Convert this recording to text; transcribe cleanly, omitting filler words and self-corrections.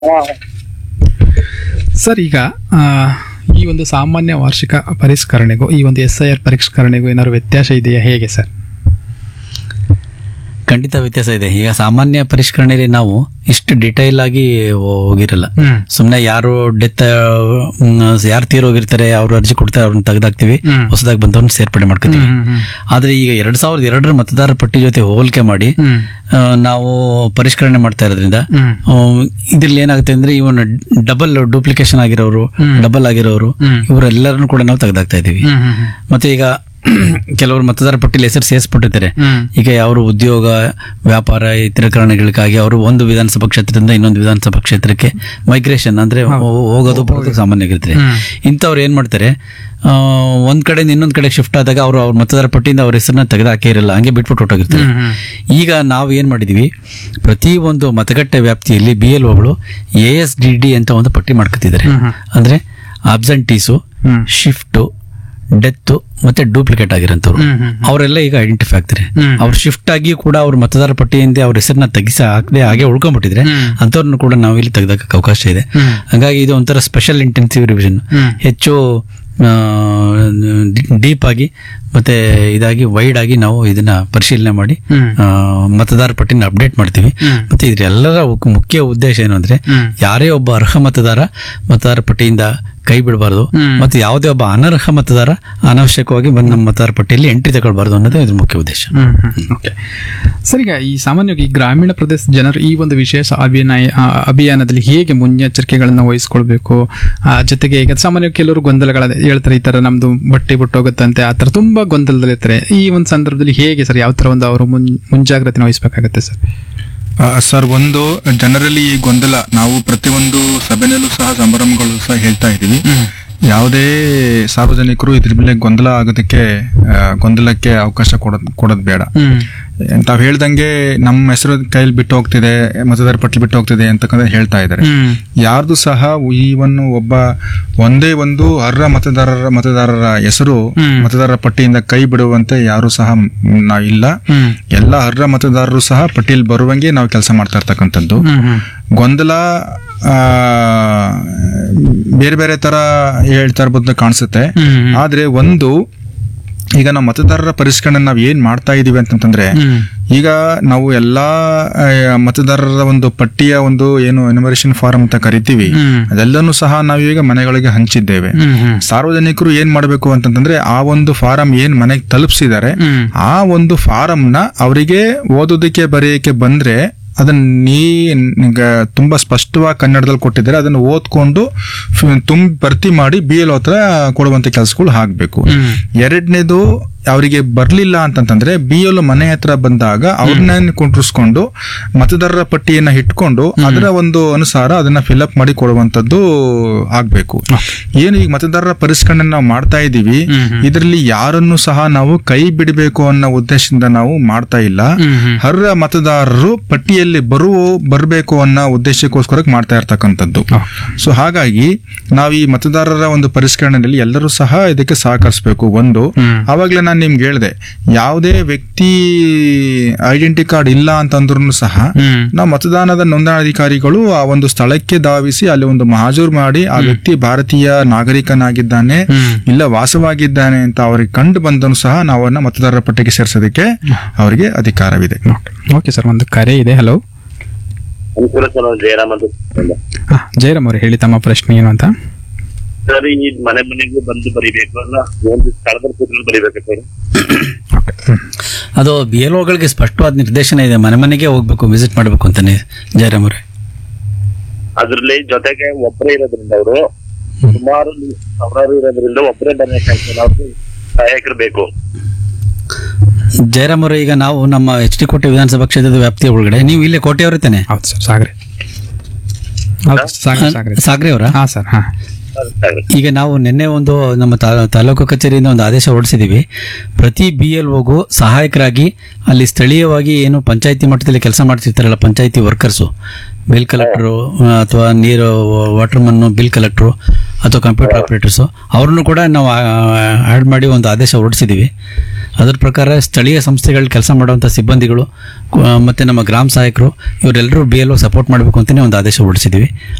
ಹಾ. ಸರ್ ಈಗ ಆ, ಈ ಒಂದು ಸಾಮಾನ್ಯ ವಾರ್ಷಿಕ ಪರಿಷ್ಕರಣೆಗೂ ಈ ಒಂದು SIR ಪರಿಷ್ಕರಣೆಗೂ ಏನಾದ್ರು ವ್ಯತ್ಯಾಸ ಇದೆಯಾ, ಹೇಗೆ ಸರ್? ಖಂಡಿತ ವ್ಯತ್ಯಾಸ ಇದೆ. ಈಗ ಸಾಮಾನ್ಯ ಪರಿಷ್ಕರಣೆಯಲ್ಲಿ ನಾವು ಇಷ್ಟು ಡಿಟೈಲ್ ಆಗಿ ಹೋಗಿರಲ್ಲ. ಸುಮ್ಮನೆ ಯಾರು ಡೆತ್ ಯಾರು ತೀರೋಗಿರ್ತಾರೆ ಅವ್ರು ಅರ್ಜಿ ಕೊಡ್ತಾರೆ, ಅವ್ರನ್ನ ತೆಗೆದಾಕ್ತಿವಿ, ಹೊಸದಾಗಿ ಬಂದವ್ರನ್ನ ಸೇರ್ಪಡೆ ಮಾಡ್ಕೊತೀವಿ. ಆದ್ರೆ ಈಗ 2002 ಮತದಾರರ ಪಟ್ಟಿ ಜೊತೆ ಹೋಲಿಕೆ ಮಾಡಿ ನಾವು ಪರಿಷ್ಕರಣೆ ಮಾಡ್ತಾ ಇರೋದ್ರಿಂದ ಇದ್ರಲ್ಲಿ ಏನಾಗುತ್ತೆ ಅಂದ್ರೆ ಇವನು ಡಬಲ್ ಡೂಪ್ಲಿಕೇಶನ್ ಆಗಿರೋರು, ಡಬಲ್ ಆಗಿರೋರು ಇವರೆಲ್ಲರನ್ನು ಕೂಡ ನಾವು ತೆಗೆದಾಕ್ತಾ ಇದೀವಿ. ಮತ್ತೆ ಈಗ ಕೆಲವರು ಮತದಾರ ಪಟ್ಟಿಯಲ್ಲಿ ಹೆಸರು ಸೇರಿಸ್ಬಿಟ್ಟಿರ್ತಾರೆ. ಈಗ ಅವರು ಉದ್ಯೋಗ, ವ್ಯಾಪಾರ, ಇತರ ಕಾರಣಗಳಿಗಾಗಿ ಅವರು ಒಂದು ವಿಧಾನಸಭಾ ಕ್ಷೇತ್ರದಿಂದ ಇನ್ನೊಂದು ವಿಧಾನಸಭಾ ಕ್ಷೇತ್ರಕ್ಕೆ ಮೈಗ್ರೇಷನ್ ಅಂದ್ರೆ ಹೋಗೋದು ಬರೋದು ಸಾಮಾನ್ಯವಾಗಿರ್ತಾರೆ. ಇಂಥವ್ರು ಏನ್ ಮಾಡ್ತಾರೆ, ಒಂದ್ ಕಡೆಯಿಂದ ಇನ್ನೊಂದ್ ಕಡೆ ಶಿಫ್ಟ್ ಆದಾಗ ಅವ್ರ ಮತದಾರ ಪಟ್ಟಿಯಿಂದ ಅವ್ರ ಹೆಸರನ್ನ ತೆಗೆದಾಕೇ ಇರಲ್ಲ, ಹಂಗೆ ಬಿಟ್ಬಿಟ್ಟು ಹೊಟ್ಟೋಗಿರ್ತಾರೆ. ಈಗ ನಾವು ಏನ್ ಮಾಡಿದೀವಿ, ಪ್ರತಿ ಒಂದು ಮತಗಟ್ಟೆ ವ್ಯಾಪ್ತಿಯಲ್ಲಿ BLOಗಳು ASDD ಅಂತ ಒಂದು ಪಟ್ಟಿ ಮಾಡ್ಕೊತಿದ್ದಾರೆ. ಅಂದ್ರೆ ಅಬ್ಸೆಂಟೀಸು, ಶಿಫ್ಟು, ಡೆತ್ ಮತ್ತೆ ಡೂಪ್ಲಿಕೇಟ್ ಆಗಿರೋಂಥವ್ರು ಅವರೆಲ್ಲ ಈಗ ಐಡೆಂಟಿಫೈ ಆಗ್ತಾರೆ. ಅವ್ರು ಶಿಫ್ಟ್ ಆಗಿ ಕೂಡ ಅವ್ರ ಮತದಾರ ಪಟ್ಟಿಯಿಂದ ಅವ್ರ ಹೆಸರನ್ನ ತೆಗಿಸಿ ಹಾಕದೆ ಹಾಗೆ ಉಳ್ಕೊಂಡ್ಬಿಟ್ಟಿದ್ರೆ ಅಂಥವ್ರನ್ನು ಕೂಡ ನಾವು ಇಲ್ಲಿ ತೆಗೆದಕ್ಕೆ ಅವಕಾಶ ಇದೆ. ಹಾಗಾಗಿ ಇದು ಒಂಥರ ಸ್ಪೆಷಲ್ ಇಂಟೆನ್ಸಿವ್ ರಿವಿಷನ್, ಹೆಚ್ಚು ಡೀಪ್ ಆಗಿ ಮತ್ತೆ ಇದಾಗಿ ವೈಡ್ ಆಗಿ ನಾವು ಇದನ್ನ ಪರಿಶೀಲನೆ ಮಾಡಿ ಮತದಾರ ಪಟ್ಟಿನ ಅಪ್ಡೇಟ್ ಮಾಡ್ತೀವಿ. ಮತ್ತೆ ಇದ್ರೆಲ್ಲರ ಮುಖ್ಯ ಉದ್ದೇಶ ಏನು ಅಂದ್ರೆ, ಯಾರೇ ಒಬ್ಬ ಅರ್ಹ ಮತದಾರ ಪಟ್ಟಿಯಿಂದ ಕೈ ಬಿಡಬಾರ್ದು, ಮತ್ತೆ ಯಾವುದೇ ಒಬ್ಬ ಅನರ್ಹ ಮತದಾರ ಅನಾವಶ್ಯಕವಾಗಿ ಬಂದು ನಮ್ಮ ಮತದಾರ ಪಟ್ಟಿಯಲ್ಲಿ ಎಂಟ್ರಿ ತಗೊಳ್ಬಾರ್ದು ಅನ್ನೋದು ಇದ್ರ ಮುಖ್ಯ ಉದ್ದೇಶ. ಸರ್, ಈಗ ಈ ಸಾಮಾನ್ಯವಾಗಿ ಗ್ರಾಮೀಣ ಪ್ರದೇಶದ ಜನರು ಈ ಒಂದು ವಿಶೇಷ ಅಭಿಯಾನದಲ್ಲಿ ಹೇಗೆ ಮುನ್ನೆಚ್ಚರಿಕೆಗಳನ್ನು ವಹಿಸ್ಕೊಳ್ಬೇಕು? ಜೊತೆಗೆ ಈಗ ಸಾಮಾನ್ಯವಾಗಿ ಕೆಲವರು ಗೊಂದಲಗಳ ಹೇಳ್ತಾರೆ, ಈ ತರ ನಮ್ದು ಬಟ್ಟೆ ಬಿಟ್ಟೋಗುತ್ತಂತೆ, ಆ ತರ ತುಂಬಾ ಗೊಂದಲದಲ್ಲಿರ್ತಾರೆ. ಈ ಒಂದು ಸಂದರ್ಭದಲ್ಲಿ ಹೇಗೆ ಸರ್, ಯಾವ ತರ ಒಂದು ಅವರು ಮುಂಜಾಗ್ರತೆ ವಹಿಸಬೇಕಾಗತ್ತೆ ಸರ್? ಸರ್, ಒಂದು ಜನರಲ್ಲಿ ಈ ಗೊಂದಲ ನಾವು ಪ್ರತಿಯೊಂದು ಸಭೆನಲ್ಲೂ ಸಹ ಸಂಭ್ರಮಗಳು ಸಹ ಹೇಳ್ತಾ ಇದ್ದೀವಿ. ಯಾವುದೇ ಸಾರ್ವಜನಿಕರು ಇದ್ರ ಮೇಲೆ ಗೊಂದಲಕ್ಕೆ ಅವಕಾಶ ಕೊಡೋದು ಬೇಡ. ತಾವ್ ಹೇಳ್ದಂಗೆ ನಮ್ಮ ಹೆಸರು ಕೈಲಿ ಬಿಟ್ಟು ಹೋಗ್ತಿದೆ, ಮತದಾರ ಪಟ್ಟಿ ಬಿಟ್ಟು ಹೋಗ್ತಿದೆ ಅಂತಕ್ಕಂಥ ಹೇಳ್ತಾ ಇದ್ದಾರೆ. ಯಾರ್ದು ಸಹ ಈವನ್ನು ಒಂದೇ ಒಂದು ಅರ್ಹ ಮತದಾರರ ಹೆಸರು ಮತದಾರರ ಪಟ್ಟಿಯಿಂದ ಕೈ ಬಿಡುವಂತೆ ಯಾರು ಸಹ ಇಲ್ಲ. ಎಲ್ಲ ಅರ್ಹ ಮತದಾರರು ಸಹ ಪಟ್ಟಿಯಲ್ಲಿ ಬರುವಂಗೆ ನಾವು ಕೆಲಸ ಮಾಡ್ತಾ ಇರ್ತಕ್ಕಂಥದ್ದು. ಗೊಂದಲ ಬೇರೆ ಬೇರೆ ತರ ಹೇಳ್ತಾ ಇರ್ಬೋದು ಕಾಣಿಸುತ್ತೆ. ಆದ್ರೆ ಈಗ ನಾವು ಮತದಾರರ ಪರಿಷ್ಕರಣೆ ನಾವ್ ಏನ್ ಮಾಡ್ತಾ ಇದೀವಿ ಅಂತಂದ್ರೆ, ಈಗ ನಾವು ಎಲ್ಲಾ ಮತದಾರರ ಒಂದು ಪಟ್ಟಿಯ ಒಂದು ಏನು ಎನ್ಯುಮರೇಷನ್ ಫಾರಂ ಅಂತ ಕರಿತೀವಿ, ಅದೆಲ್ಲನೂ ಸಹ ನಾವೀಗ ಮನೆಗಳಿಗೆ ಹಂಚಿದ್ದೇವೆ. ಸಾರ್ವಜನಿಕರು ಏನ್ ಮಾಡ್ಬೇಕು ಅಂತಂದ್ರೆ, ಆ ಒಂದು ಫಾರಂ ಏನ್ ಮನೆಗೆ ತಲುಪಿಸಿದ್ದಾರೆ ಆ ಒಂದು ಫಾರಂನ ಅವರಿಗೆ ಓದೋದಕ್ಕೆ ಬರೆಯಕ್ಕೆ ಬಂದ್ರೆ ಅದನ್ನ ತುಂಬಾ ಸ್ಪಷ್ಟವಾಗಿ ಕನ್ನಡದಲ್ಲಿ ಕೊಟ್ಟಿದ್ದಾರೆ, ಅದನ್ನು ಓದ್ಕೊಂಡು ಭರ್ತಿ ಮಾಡಿ BLO ಹತ್ರ ಕೊಡುವಂತ ಕೆಲಸಗಳು ಆಗ್ಬೇಕು. ಎರಡನೇದು, ಅವರಿಗೆ ಬರ್ಲಿಲ್ಲ ಅಂತಂದ್ರೆ BLO ಮನೆ ಹತ್ರ ಬಂದಾಗ ಅವ್ರನ್ನ ಕುಂಡ್ರಿಸ್ಕೊಂಡು ಮತದಾರರ ಪಟ್ಟಿಯನ್ನ ಇಟ್ಕೊಂಡು ಅದರ ಒಂದು ಅನುಸಾರ ಅದನ್ನ ಫಿಲ್ಅಪ್ ಮಾಡಿ ಕೊಡುವಂತದ್ದು ಆಗ್ಬೇಕು. ಏನು ಈಗ ಮತದಾರರ ಪರಿಷ್ಕರಣೆ ನಾವು ಮಾಡ್ತಾ ಇದೀವಿ, ಇದರಲ್ಲಿ ಯಾರನ್ನು ಸಹ ನಾವು ಕೈ ಬಿಡಬೇಕು ಅನ್ನೋ ಉದ್ದೇಶದಿಂದ ನಾವು ಮಾಡ್ತಾ ಇಲ್ಲ. ಅರ್ಹ ಮತದಾರರು ಪಟ್ಟಿಯಲ್ಲಿ ಬರಬೇಕು ಅನ್ನೋ ಉದ್ದೇಶಕ್ಕೋಸ್ಕರ ಮಾಡ್ತಾ ಇರ್ತಕ್ಕಂಥದ್ದು. ಸೊ ಹಾಗಾಗಿ ನಾವು ಈ ಮತದಾರರ ಒಂದು ಪರಿಷ್ಕರಣೆಯಲ್ಲಿ ಎಲ್ಲರೂ ಸಹ ಇದಕ್ಕೆ ಸಹಕರಿಸಬೇಕು. ಅವಾಗ್ಲೇ ನಾನು ನಿಮ್ಗೆ ಹೇಳಿದೆ, ಯಾವುದೇ ವ್ಯಕ್ತಿ ಐಡೆಂಟಿ ಕಾರ್ಡ್ ಇಲ್ಲ ಅಂತಂದ್ರೂ ಸಹ ನಾವು ಮತದಾನದ ನೋಂದಣಾಧಿಕಾರಿಗಳು ಆ ಒಂದು ಸ್ಥಳಕ್ಕೆ ಧಾವಿಸಿ ಅಲ್ಲಿ ಒಂದು ಮಹಾಜೂರು ಮಾಡಿ ಆ ವ್ಯಕ್ತಿ ಭಾರತೀಯ ನಾಗರಿಕನಾಗಿದ್ದಾನೆ ಇಲ್ಲ ವಾಸವಾಗಿದ್ದಾನೆ ಅಂತ ಅವ್ರಿಗೆ ಕಂಡು ಬಂದನು ಸಹ ನಾವು ಅವನ್ನ ಮತದಾರರ ಪಟ್ಟಿಗೆ ಸೇರಿಸೋದಕ್ಕೆ ಅವರಿಗೆ ಅಧಿಕಾರವಿದೆ. ಓಕೆ ಸರ್, ಒಂದು ಕರೆ ಇದೆ. ಹಲೋ ಜಯರಾಮ್ ಅವರು ಹೇಳಿ, ತಮ್ಮ ಪ್ರಶ್ನೆ ಏನು ಅಂತ? ಸರ್, ಈ ಮನೆಗೂ ಬಂದು ಬರಿಬೇಕು ಅಲ್ಲ, ಒಂದು ಸ್ಥಳದಲ್ಲಿ ಕೂತ್ಕೊಂಡು ಬರಿಬೇಕು ಸರ್? ಅದು BLOಗಳಿಗೆ ಸ್ಪಷ್ಟವಾದ ನಿರ್ದೇಶನ ಇದೆ, ಮನೆಗೆ ಹೋಗ್ಬೇಕು, ವಿಸಿಟ್ ಮಾಡ್ಬೇಕು ಅಂತಾನೆ ಜಯರಾಮ್ ಅವರೇ. ಅದ್ರಲ್ಲಿ ಜೊತೆಗೆ ಒಬ್ಬರೇ ಇರೋದ್ರಿಂದ ಅವರು ಸುಮಾರು ಸಾವಿರಾರು ಇರೋದ್ರಿಂದ ಒಬ್ಬರೇ ಬರಬೇಕಾಗ್ತದೆ, ಅವ್ರಿಗೆ ಸಹಾಯಕರು ಬೇಕು. ಜಯರಾಮ್ ಅವರು, ಈಗ ನಾವು ನಮ್ಮ HD ಕೋಟೆ ವಿಧಾನಸಭಾ ಕ್ಷೇತ್ರದ ವ್ಯಾಪ್ತಿಯ ಒಳಗಡೆ, ನೀವು ಇಲ್ಲೇ ಕೋಟೆಯವರೇ ತಾನೆ? ಹೌದು ಸರ್, ಸಾಗ್ರೆ ಅವರ? ಹಾ ಸರ್, ಹಾ. ಈಗ ನಾವು ನಿನ್ನೆ ಒಂದು ನಮ್ಮ ತಾಲೂಕು ಕಚೇರಿಯಿಂದ ಒಂದು ಆದೇಶ ಹೊರಡಿಸಿದೀವಿ. ಪ್ರತಿ BLOಗೂ ಸಹಾಯಕರಾಗಿ ಅಲ್ಲಿ ಸ್ಥಳೀಯವಾಗಿ ಏನು ಪಂಚಾಯತಿ ಮಟ್ಟದಲ್ಲಿ ಕೆಲಸ ಮಾಡ್ತಿರ್ತಾರಲ್ಲ ಪಂಚಾಯತಿ ವರ್ಕರ್ಸು, ಬಿಲ್ ಕಲೆಕ್ಟರು ಅಥವಾ ನೀರು ವಾಟರ್ಮನ್ನು, ಬಿಲ್ ಕಲೆಕ್ಟರು ಅಥವಾ ಕಂಪ್ಯೂಟರ್ ಆಪರೇಟರ್ಸು, ಅವ್ರನ್ನು ಕೂಡ ನಾವು ಆಡ್ ಮಾಡಿ ಒಂದು ಆದೇಶ ಹೊರಡಿಸಿದೀವಿ. ಅದ್ರ ಪ್ರಕಾರ ಸ್ಥಳೀಯ ಸಂಸ್ಥೆಗಳಲ್ಲಿ ಕೆಲಸ ಮಾಡುವಂಥ ಸಿಬ್ಬಂದಿಗಳು ಮತ್ತೆ ನಮ್ಮ ಗ್ರಾಮ ಸಹಾಯಕರು ಇವರೆಲ್ಲರೂ BLO ಸಪೋರ್ಟ್ ಮಾಡಬೇಕು ಅಂತಲೇ ಒಂದು ಆದೇಶ ಹೊರಡಿಸಿದ್ವಿ.